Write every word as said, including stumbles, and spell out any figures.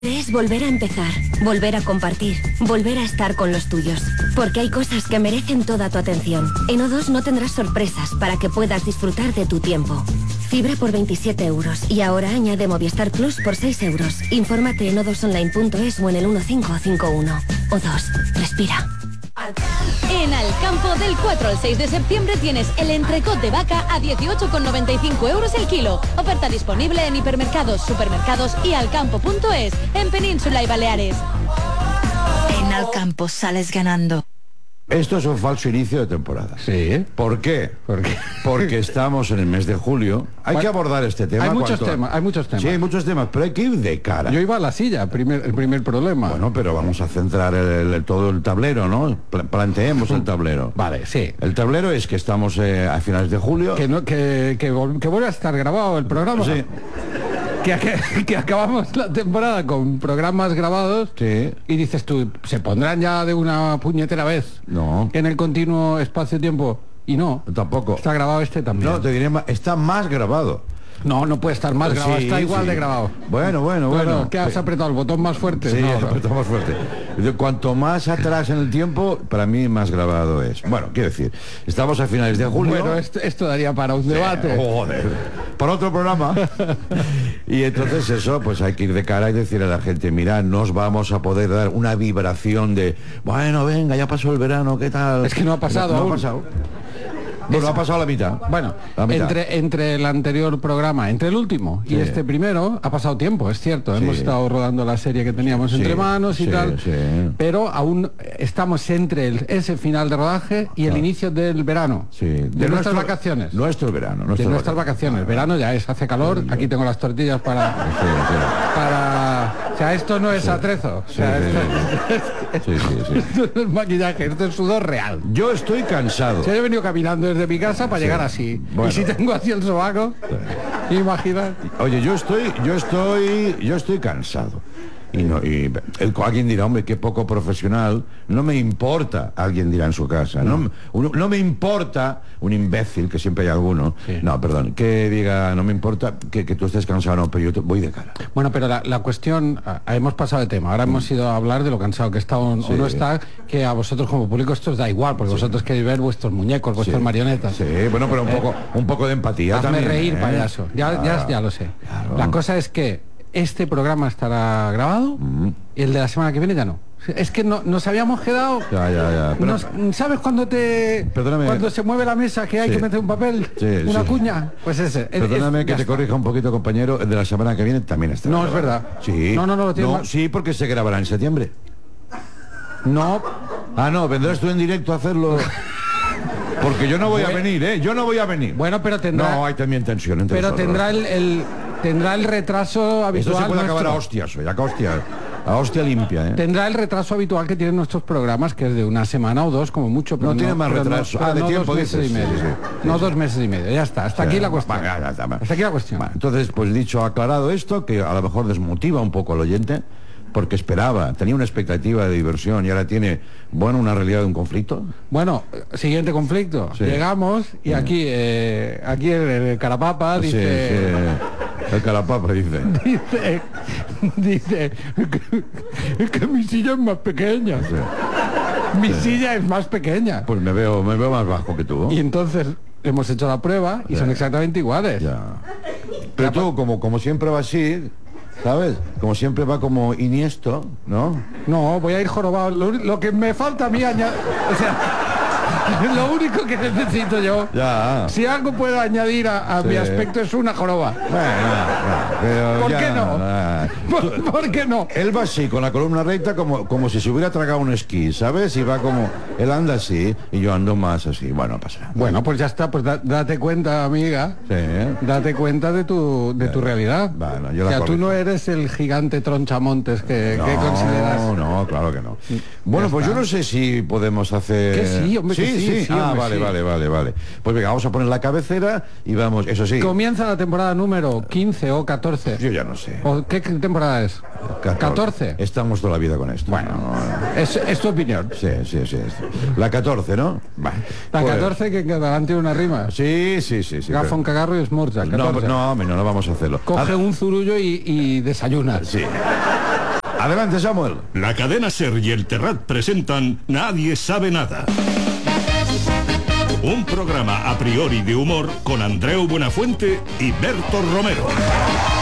Es volver a empezar, volver a compartir, volver a estar con los tuyos. Porque hay cosas que merecen toda tu atención. En O dos no tendrás sorpresas para que puedas disfrutar de tu tiempo. Fibra por veintisiete euros y ahora añade Movistar Plus por seis euros. Infórmate en o dos online punto es o en el uno cinco cinco uno. O dos, respira. En Alcampo del cuatro al seis de septiembre tienes el entrecot de vaca a dieciocho con noventa y cinco euros el kilo. Oferta disponible en hipermercados, supermercados y alcampo punto es en Península y Baleares. En Alcampo sales ganando. Esto es un falso inicio de temporada. Sí. ¿Por qué? ¿Por qué? Porque estamos en el mes de julio. Hay bueno, que abordar este tema. Hay muchos cuanto... temas, hay muchos temas. Sí, hay muchos temas, pero hay que ir de cara. Yo iba a la silla, primer, el primer problema. Bueno, pero vamos a centrar el, el, todo el tablero, ¿no? Pla- planteemos el tablero. Vale, sí. El tablero es que estamos eh, a finales de julio. Que, no, que, que, vol- que vuelve a estar grabado el programa. Sí. Que, que, que acabamos la temporada con programas grabados. Sí. Y dices tú, ¿se pondrán ya de una puñetera vez? No. En el continuo espacio-tiempo. Y no. Tampoco. Está grabado este también. No, te diré más, está más grabado. No, no puede estar más grabado, Sí, está igual sí. de grabado. Bueno, bueno, bueno. No, ¿qué has apretado? ¿El botón más fuerte? Sí, No, no. apretamos más fuerte. De Cuanto más atrás en el tiempo, para mí más grabado es. Bueno, quiero decir, estamos a finales de julio. Bueno, esto, esto daría para un debate. Joder, para otro programa. Y entonces eso, pues hay que ir de cara y decir a la gente, mira, nos vamos a poder dar una vibración de, bueno, venga, ya pasó el verano, ¿qué tal? Es que no ha pasado No, no aún. ha pasado. Bueno, ha pasado la mitad. Bueno, La mitad. entre, entre el anterior programa, entre el último y Sí. este primero, ha pasado tiempo, es cierto. Sí. Hemos estado rodando la serie que teníamos Sí, entre manos y sí, tal. sí. Pero aún estamos entre el- ese final de rodaje y el Ah. inicio del verano. Sí, De, nuestras nuestro- vacaciones. Nuestro verano. de nuestras nuestras vacaciones. Verano ya es, hace calor. Aquí tengo las tortillas para... Sí, sí. para... O sea, esto no es atrezo. O sea, Sí, sí, esto, Sí, sí, sí. esto no es maquillaje, esto es sudor real. Yo estoy cansado. O sea, yo he venido caminando desde mi casa para Sí. llegar así. Bueno. Y si tengo así el sobaco, imagina. Oye, yo estoy, yo estoy, yo estoy cansado. Y no, y el- alguien dirá, hombre, qué poco profesional. No me importa, alguien dirá en su casa. No, no, uno- no me importa un imbécil, que siempre hay alguno. Sí. No, perdón, que diga, no me importa que, que tú estés cansado, no, pero yo te- voy de cara. Bueno, pero la, la cuestión, ah, hemos pasado de tema, ahora hemos ido a hablar de lo cansado que está o, o Sí. no está, que a vosotros como público esto os da igual, porque vosotros queréis ver vuestros muñecos, vuestras Sí. marionetas. Sí, bueno, pero un poco, un poco de empatía Hazme también. reír, ¿eh? payaso. Ya, ya, Claro, ya lo sé. claro. La cosa es que este programa estará grabado y el de la semana que viene ya no. Es que no, nos habíamos quedado... Ya, ya, ya. Pero- Nos- ¿Sabes cuando te Perdóname. cuando se mueve la mesa que hay Sí. que meter un papel? Sí, una sí. cuña. Pues ese. Es- Perdóname es- que ya te está. corrija un poquito, compañero, el de la semana que viene también está. No, es verdad. Sí. No, no, no, lo tiene mal. Sí, porque se grabará en septiembre. No, Ah, no, vendrás tú en directo a hacerlo. Porque yo no voy a Bueno. venir, ¿eh? Yo no voy a venir. bueno, pero tendrá... No, hay también tensión entre Pero nosotros. tendrá el, el- tendrá el retraso habitual. Esto se puede acabar a nuestro. hostias, hoy, a hostia, a hostia limpia, ¿eh? Tendrá el retraso habitual que tienen nuestros programas, que es de una semana o dos, como mucho. Pero No tiene más pero retraso. pero Ah, de no tiempo, dos meses dices. y medio. Sí, sí, no sí. dos meses y medio. Ya está. Hasta O sea, aquí la cuestión. va, ya, ya está, va. Hasta aquí la cuestión. Bueno, entonces, pues dicho, aclarado esto, que a lo mejor desmotiva un poco al oyente, porque esperaba, tenía una expectativa de diversión y ahora tiene, bueno, una realidad de un conflicto. Bueno, eh, siguiente conflicto. Sí. Llegamos y aquí, eh, aquí el, el carapapa Sí, dice. sí, el calapapa dice. Dice, dice que, que mi silla es más pequeña. Mi silla es más pequeña. Pues me veo, me veo más bajo que tú. Y entonces hemos hecho la prueba y son exactamente iguales. Ya. Pero tú, como, como siempre va así, ¿sabes? Como siempre va como iniesto, ¿no? No, voy a ir jorobado. Lo, lo que me falta a mí añadir... O sea, lo único que necesito yo... Ya. Si algo puedo añadir a, a Sí. mi aspecto es una joroba. Bueno, no, pero ¿Por ya, qué no? ah, ¿Por, por qué no? Él va así, con la columna recta, como, como si se hubiera tragado un esquí, ¿sabes? Y va como... Él anda así y yo ando más así. Bueno, pasa nada. Bueno, pues ya está. Pues da- date cuenta, amiga. Sí, ¿eh? Date cuenta de tu, de tu Bueno, realidad. bueno, yo o la sea, tú corrijo. no eres el gigante tronchamontes que, que consideras. No, no, claro que no. Bueno, pues está. yo no sé si podemos hacer... Que sí, hombre, que sí, sí, ah, hombre, vale, sí. vale, vale, vale. Pues venga, vamos a poner la cabecera y vamos, eso sí. Comienza la temporada número quince o catorce. Yo ya no sé. ¿O qué temporada es? catorce. Estamos toda la vida con esto. Bueno, No, no. es, es tu opinión. Sí, sí, sí. La catorce, ¿no? Va. La Pues- catorce que delante tiene una rima. Sí, sí, sí. sí Gafa un cagarro y esmorza. pero- No, catorce. no, hombre, no, no vamos a hacerlo. Coge Ah, un zurullo y, y desayuna. Sí. Adelante, Samuel. La cadena SER y el Terrat presentan Nadie sabe nada. Un programa a priori de humor con Andreu Buenafuente y Berto Romero.